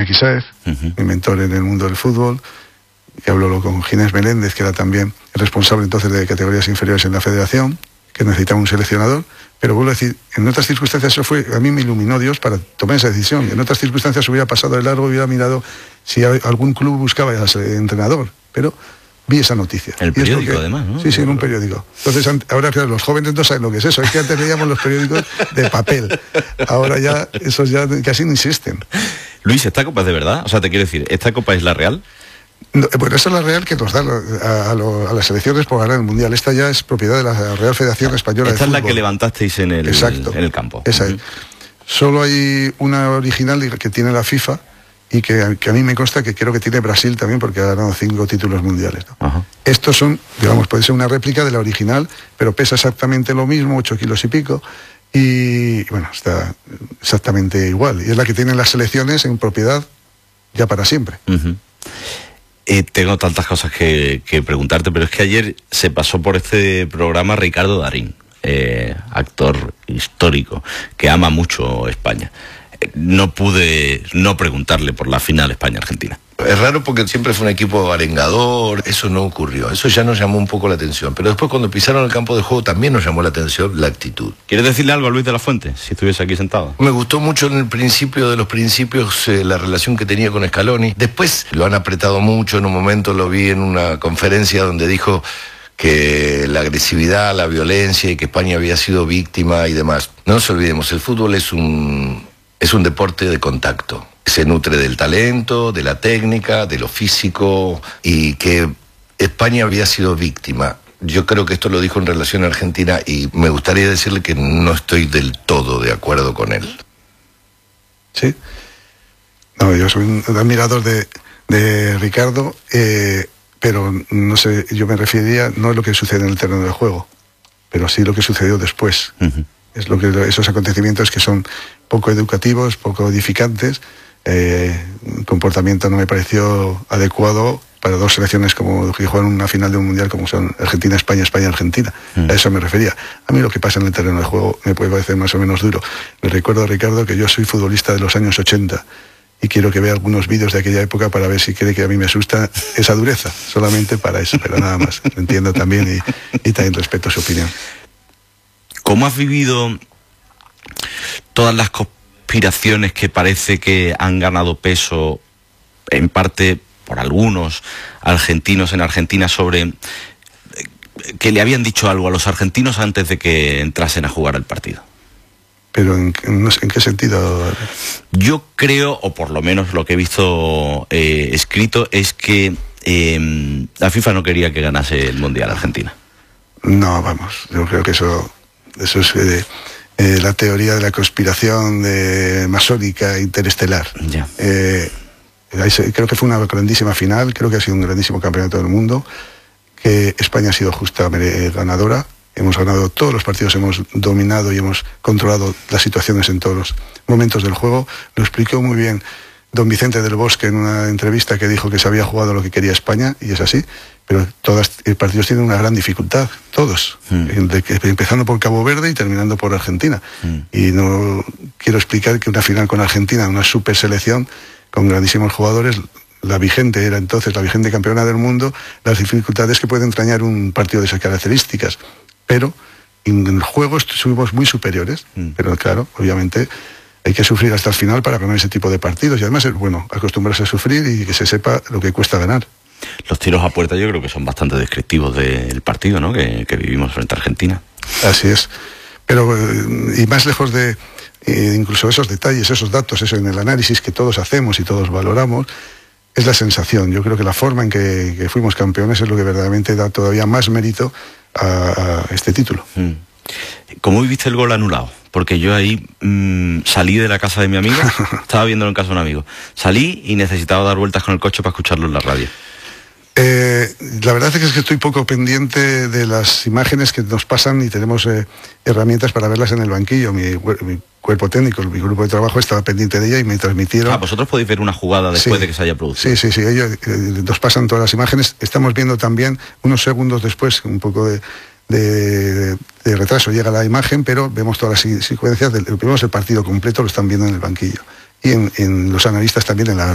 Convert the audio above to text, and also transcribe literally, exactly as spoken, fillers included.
Iñaki Sáez, uh-huh. mi mentor en el mundo del fútbol, que habló con Ginés Meléndez, que era también el responsable entonces de categorías inferiores en la federación, que necesitaba un seleccionador, pero vuelvo a decir, en otras circunstancias eso fue, a mí me iluminó Dios para tomar esa decisión. En otras circunstancias hubiera pasado de largo, hubiera mirado si algún club buscaba al entrenador, pero vi esa noticia. El periódico, que, además, ¿no? Sí, sí, en un periódico. Entonces, ahora claro, los jóvenes no saben lo que es eso. Es que antes leíamos los periódicos de papel. Ahora ya, esos ya casi no existen. Luis, ¿esta copa es de verdad? O sea, te quiero decir, ¿esta copa es la real? No, bueno, esa es la real que nos da a, a, lo, a las selecciones por ganar el Mundial. Esta ya es propiedad de la Real Federación Española Esta de Fútbol. Esta es la que levantasteis en el, Exacto, en el campo. Esa uh-huh. es. Solo hay una original que tiene la FIFA y que, que a mí me consta que creo que tiene Brasil también, porque ha ganado cinco títulos mundiales, ¿no? Uh-huh. Estos son, digamos, puede ser una réplica de la original, pero pesa exactamente lo mismo, ocho kilos y pico, y bueno, está exactamente igual. Y es la que tienen las selecciones en propiedad ya para siempre. Uh-huh. Eh, tengo tantas cosas que, que preguntarte, pero es que ayer se pasó por este programa Ricardo Darín, eh, actor histórico, que ama mucho España. Eh, no pude no preguntarle por la final España-Argentina. Es raro porque siempre fue un equipo arengador, eso no ocurrió, eso ya nos llamó un poco la atención, pero después cuando pisaron el campo de juego también nos llamó la atención la actitud. ¿Quieres decirle algo a Luis de la Fuente, si estuviese aquí sentado? Me gustó mucho en el principio de los principios eh, la relación que tenía con Scaloni, después lo han apretado mucho, en un momento lo vi en una conferencia donde dijo que la agresividad, la violencia y que España había sido víctima y demás. No nos olvidemos, el fútbol es un, es un deporte de contacto. Se nutre del talento, de la técnica, de lo físico, y que España había sido víctima. Yo creo que esto lo dijo en relación a Argentina y me gustaría decirle que no estoy del todo de acuerdo con él. Sí. No, yo soy un admirador de, de Ricardo, eh, pero no sé, yo me referiría no a lo que sucede en el terreno del juego, pero sí lo que sucedió después. Uh-huh. Es lo que esos acontecimientos que son poco educativos, poco edificantes. Eh, el comportamiento no me pareció adecuado para dos selecciones como que juegan una final de un mundial como son Argentina, España, España, Argentina. Mm. A eso me refería. A mí lo que pasa en el terreno de juego me puede parecer más o menos duro. Le recuerdo a Ricardo que yo soy futbolista de los años ochenta y quiero que vea algunos vídeos de aquella época para ver si cree que a mí me asusta esa dureza, solamente para eso, pero nada más. Lo entiendo también y, y también respeto su opinión. ¿Cómo has vivido todas las conspiraciones que parece que han ganado peso, en parte por algunos argentinos en Argentina, sobre que le habían dicho algo a los argentinos antes de que entrasen a jugar el partido? ¿Pero en, en, en qué sentido? Yo creo, o por lo menos lo que he visto eh, escrito, es que eh, la FIFA no quería que ganase el Mundial Argentina. No, vamos, yo creo que eso, eso es eh, eh, la teoría de la conspiración de masónica interestelar. Ya. Eh, creo que fue una grandísima final, creo que ha sido un grandísimo campeonato del mundo, que España ha sido justa ganadora. Hemos ganado todos los partidos, hemos dominado y hemos controlado las situaciones en todos los momentos del juego. Lo explicó muy bien don Vicente del Bosque en una entrevista, que dijo que se había jugado lo que quería España, y es así, pero todos los partidos tienen una gran dificultad, todos, mm. empezando por Cabo Verde y terminando por Argentina. Mm. Y no quiero explicar que una final con Argentina, una super selección con grandísimos jugadores, la vigente era entonces la vigente campeona del mundo, las dificultades que puede entrañar un partido de esas características. Pero en el juego estuvimos muy superiores, mm. pero claro, obviamente hay que sufrir hasta el final para ganar ese tipo de partidos, y además es bueno acostumbrarse a sufrir y que se sepa lo que cuesta ganar. Los tiros a puerta yo creo que son bastante descriptivos del partido, ¿no?, que, que vivimos frente a Argentina. Así es, pero y más lejos de eh, incluso esos detalles, esos datos, eso en el análisis que todos hacemos y todos valoramos, es la sensación. Yo creo que la forma en que, que fuimos campeones es lo que verdaderamente da todavía más mérito a, a este título. Mm. ¿Cómo viviste el gol anulado? Porque yo ahí mmm, salí de la casa de mi amigo, estaba viéndolo en casa de un amigo, salí y necesitaba dar vueltas con el coche para escucharlo en la radio. Eh, la verdad es que estoy poco pendiente de las imágenes que nos pasan y tenemos eh, herramientas para verlas en el banquillo. Mi, mi cuerpo técnico, mi grupo de trabajo estaba pendiente de ella y me transmitieron... Ah, vosotros podéis ver una jugada después sí, de que se haya producido. Sí, sí, sí, ellos eh, nos pasan todas las imágenes. Estamos viendo también unos segundos después, un poco de, de, de retraso, llega la imagen, pero vemos todas las secuencias, del, vemos el partido completo, lo están viendo en el banquillo. Y en, en los analistas también en la